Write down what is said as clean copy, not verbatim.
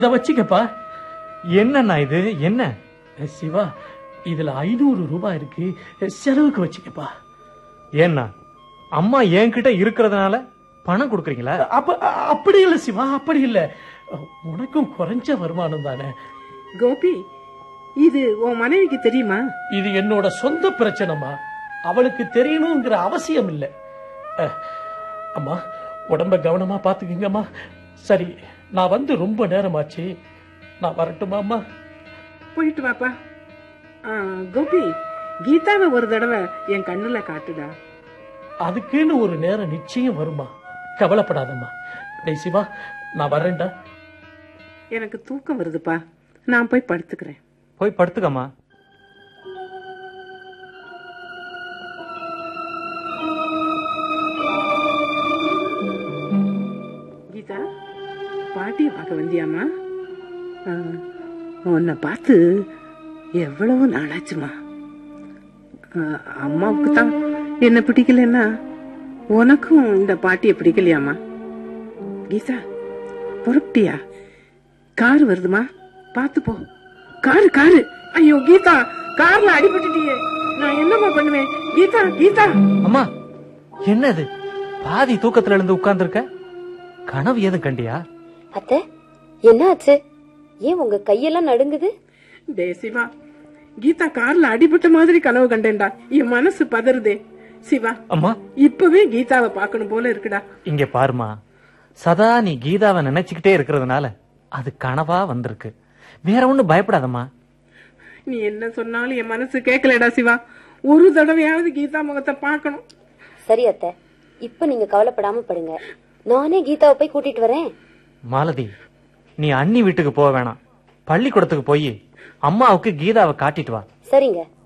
இத வச்சுக்கப்பா. என்னண்ணா இது? என்ன சிவா, இதுல 500 ரூபாய் இருக்கு, செலவுக்கு வச்சுக்கப்பா. ஏன்னா அம்மா என்கிட்ட இருக்கிறதுனால பணம் கொடுக்குறீங்களா? அப்படி இல்ல சிவா, அப்படி இல்ல. உனக்கும் குறைஞ்ச வருமானம் தானே. கோபி, இது உன் மனைவிக்கு தெரியுமா? இது என்னோட சொந்த பிரச்சனைமா, அவளுக்கு தெரியணுங்கிற அவசியம் இல்ல. அம்மா, உடம்ப கவனமா பாத்துக்கங்கம்மா. சரி, நான் வந்து ரொம்ப நேரமாச்சு, நான் வரட்டுமா அம்மா? போயிட்டு வாப்பா. கோபி, கீதாவை ஒரு தடவை என் கண்ணுல காட்டுடா. அதுக்குன்னு ஒரு நேரம் நிச்சயம் வருமா, கவலைப்படாதம்மா. டேய் சிவா, நான் வரேன்டா. எனக்கு தூக்கம் வருதுப்பா, நான் போய் படுத்துக்கிறேன். போய் படுத்துக்கம்மா. கீதா, பாட்டிய பார்க்க வந்தியாமா? உன்னை பார்த்து எவ்வளவு நாளாச்சுமா. அம்மாவுக்கு தான் என்ன பிடிக்கலன்னா உனக்கும் இந்த பாட்டிய பிடிக்கலையாமா? கீதா, புறப்பட்டியா? கார் வருதுமா, பாத்து போ. Car car. ஐயோ கீதா, கார்ல அடிபட்டுட்டியே, நான் என்னமா பண்ணுவேன்? கீதா, கீதா. அம்மா, என்னது பாதி தூக்கத்துல இருந்து உட்கார்ந்து இருக்க? கனவு ஏதும் கண்டியா? அத்தை, என்ன ஆச்சு? ஏன் உங்க கையெல்லாம் நடுங்குது? சிவா, கீதா கார்ல அடிபட்ட மாதிரி கனவு கண்டேன்டா. என் மனசு பதறுதே. சிவா, அம்மா, இப்பவே கீதாவை பாக்கணும் போல இருக்குடா. இங்க பாருமா, சதா நீ கீதாவை நினைச்சுக்கிட்டே இருக்கிறதுனால அது கனவா வந்திருக்கு. வேற ஒண்ணு பயப்படாதம்மா. நீ என்ன சொன்னாலும் என் மனசு கேட்கலடா சிவா. ஒரு தடவையாவது கீதா முகத்தை பாக்கணும். சரி அத்தை, இப்ப நீங்க கவலைப்படாம படுங்க, நானே கீதாவை போய் கூட்டிட்டு வரேன். மாலதி, நீ அண்ணி வீட்டுக்கு போக வேணாம், பள்ளிக்கூடத்துக்கு போய் அம்மாவுக்கு கீதாவை காட்டிட்டு வா. சரிங்க.